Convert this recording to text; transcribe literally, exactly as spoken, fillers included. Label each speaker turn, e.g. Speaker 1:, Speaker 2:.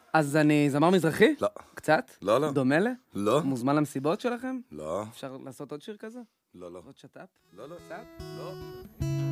Speaker 1: אז אני זמר מזרחי?
Speaker 2: לא.
Speaker 1: קצת?
Speaker 2: לא, לא.
Speaker 1: דומה ל?
Speaker 2: לא.
Speaker 1: מוזמן למסיבות שלכם?
Speaker 2: לא.
Speaker 1: אפשר לעשות עוד שיר כזה?
Speaker 2: לא, לא.
Speaker 1: עוד שטאפ?
Speaker 2: לא, לא.
Speaker 1: קצת?
Speaker 2: לא.